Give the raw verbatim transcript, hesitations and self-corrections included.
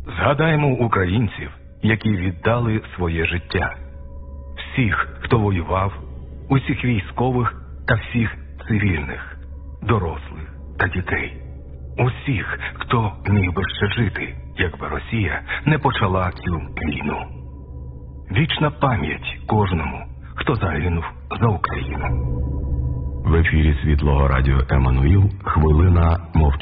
Згадаємо українців, які віддали своє життя. Всіх, хто воював, усіх військових та всіх цивільних, дорослих та дітей. Усіх, хто міг би ще жити, якби Росія не почала цю війну. Вічна пам'ять кожному, хто загинув за Україну. В ефірі Світлого радіо Еммануїл хвилина мовчання.